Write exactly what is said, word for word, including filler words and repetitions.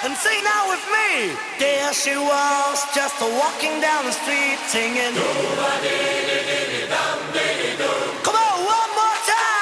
And sing now with me. There she was, just a walking down the street, singing. Nobody.